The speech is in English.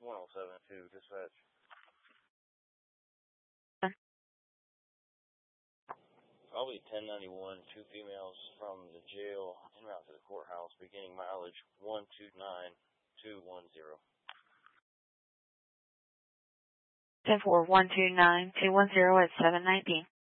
1072, dispatch. Probably 1091, two females from the jail en route to the courthouse, beginning mileage 129210. 104129 210 at 719.